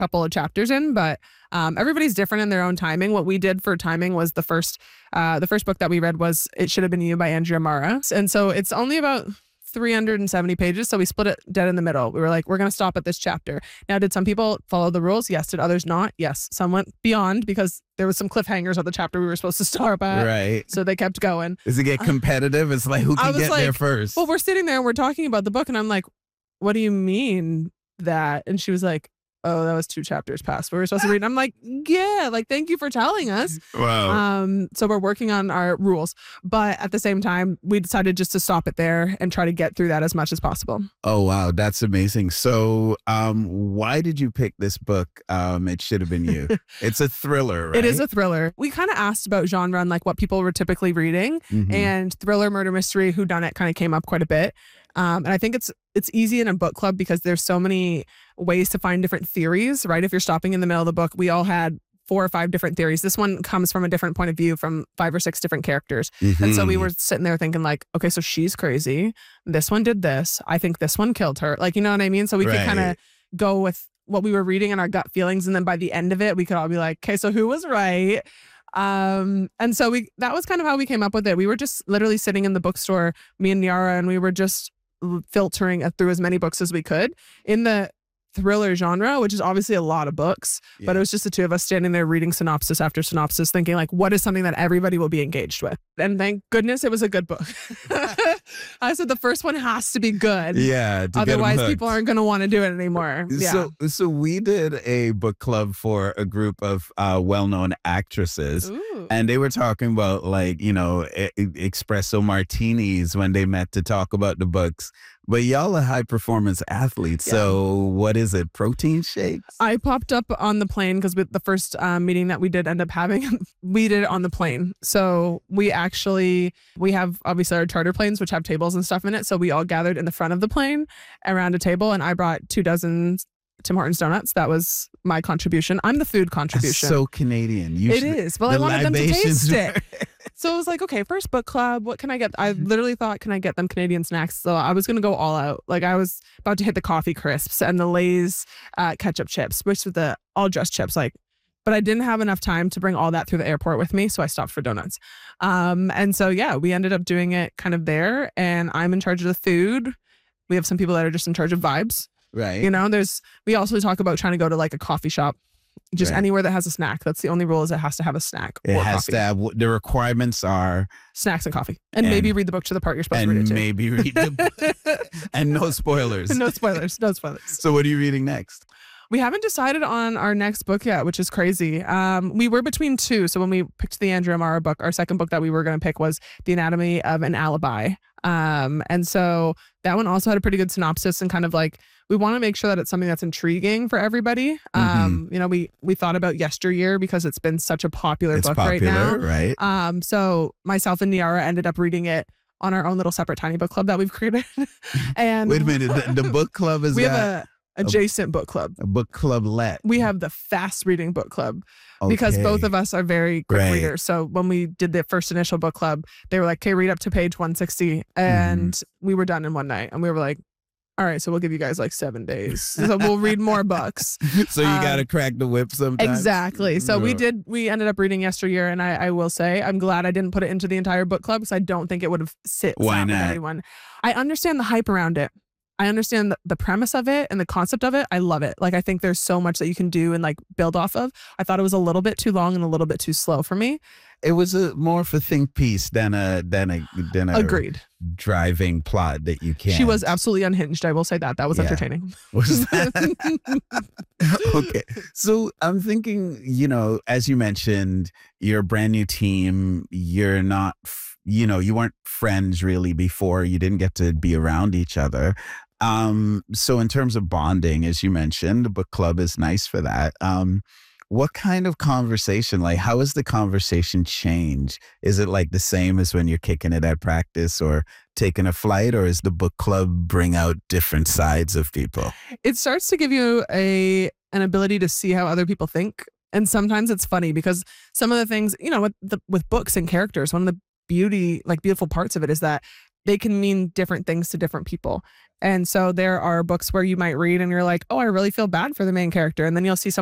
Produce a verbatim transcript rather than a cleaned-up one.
couple of chapters in, but um, everybody's different in their own timing. What we did for timing was the first, uh, the first book that we read was It Should Have Been You by Andrea Mara. And so it's only about three hundred seventy pages. So we split it dead in the middle. We were like, we're going to stop at this chapter. Now, did some people follow the rules? Yes. Did others not? Yes. Some went beyond because there was some cliffhangers on the chapter we were supposed to stop at. Right. So they kept going. Does it get competitive? It's like, who can get like, there first? Well, we're sitting there and we're talking about the book and I'm like, what do you mean that? And she was like, oh, that was two chapters past. We were supposed to read. And I'm like, yeah, like, thank you for telling us. Wow. Um, so we're working on our rules. But at the same time, we decided just to stop it there and try to get through that as much as possible. Oh, wow. That's amazing. So um, why did you pick this book? Um, It Should Have Been You. It's a thriller, right? It is a thriller. We kind of asked about genre and like what people were typically reading. Mm-hmm. And thriller, murder, mystery, whodunit kind of came up quite a bit. Um, and I think it's it's easy in a book club because there's so many ways to find different theories, right? If you're stopping in the middle of the book, we all had four or five different theories. This one comes from a different point of view from five or six different characters. Mm-hmm. And so we were sitting there thinking like, okay, so she's crazy. This one did this. I think this one killed her. Like, you know what I mean? So we Right. could kind of go with what we were reading and our gut feelings. And then by the end of it, we could all be like, okay, so who was right? Um, and so we, that was kind of how we came up with it. We were just literally sitting in the bookstore, me and Niara, and we were just filtering through as many books as we could in the thriller genre, which is obviously a lot of books, Yeah. but it was just the two of us standing there reading synopsis after synopsis, thinking like, what is something that everybody will be engaged with? And thank goodness it was a good book. I said the first one has to be good. Yeah. to get 'em Otherwise, hooked. people aren't going to want to do it anymore. Yeah. So, so we did a book club for a group of uh, well-known actresses, Ooh. and they were talking about like, you know, e- e- espresso martinis when they met to talk about the books. But y'all are high performance athletes. Yeah. So what is it? Protein shakes? I popped up on the plane because with the first um, meeting that we did end up having, we did it on the plane. So we actually, we have obviously our charter planes, which have tables and stuff in it. So we all gathered in the front of the plane around a table and I brought two dozen Tim Hortons donuts. That was my contribution. I'm the food That's contribution. so Canadian. It Usually, is. Well, I the wanted them to libations taste it. So it was like, okay, first book club. What can I get? I literally thought, can I get them Canadian snacks? So I was going to go all out. Like I was about to hit the coffee crisps and the Lay's uh, ketchup chips, which were the all dressed chips. Like, but I didn't have enough time to bring all that through the airport with me. So I stopped for donuts. Um, and so, yeah, we ended up doing it kind of there. And I'm in charge of the food. We have some people that are just in charge of vibes. right? You know, there's, we also talk about trying to go to like a coffee shop, just Right. anywhere that has a snack. That's the only rule, is it has to have a snack It or has coffee. to have, the requirements are, Snacks and coffee. And, And- maybe read the book to the part you're supposed to read and it to. maybe read the and no spoilers. no spoilers. No spoilers. So what are you reading next? We haven't decided on our next book yet, which is crazy. Um, we were between two. So when we picked the Andrea Mara book, our second book that we were going to pick was The Anatomy of an Alibi. Um, and so that one also had a pretty good synopsis and kind of like, we want to make sure that it's something that's intriguing for everybody. Um, you know, we we thought about Yesteryear because it's been such a popular It's book right now. popular, right? Um, so myself and Niara ended up reading it on our own little separate tiny book club that we've created. And Wait a minute. The, the book club is we that have a adjacent book club. a book club let? We have the fast reading book club because both Okay. of us are very quick Right. readers. So when we did the first initial book club, they were like, okay, read up to page one sixty. And Mm-hmm. we were done in one night. And we were like, all right, so we'll give you guys like seven days. So we'll read more books. So you Um, got to crack the whip sometimes. Exactly. So we Yeah. did, we ended up reading Yesteryear. And I, I will say, I'm glad I didn't put it into the entire book club because I don't think it would have sit Why sat with not? anyone. I understand the hype around it. I understand the, the premise of it and the concept of it. I love it. Like, I think there's so much that you can do and like build off of. I thought it was a little bit too long and a little bit too slow for me. It was a more of a think piece than a than a than a Agreed. driving plot that you can't. She was absolutely unhinged. I will say that. That was Yeah. entertaining. Was that? Okay. So I'm thinking, you know, as you mentioned, you're a brand new team. You're not, f- you know, you weren't friends really before. You didn't get to be around each other. Um, so in terms of bonding, as you mentioned, the book club is nice for that. Um, what kind of conversation, like how has the conversation changed? Is it like the same as when you're kicking it at practice or taking a flight, or is the book club bring out different sides of people? It starts to give you a an ability to see how other people think. And sometimes it's funny because some of the things, you know, with the, with books and characters, one of the beauty, like beautiful parts of it is that they can mean different things to different people. And so there are books where you might read and you're like, oh, I really feel bad for the main character. And then you'll see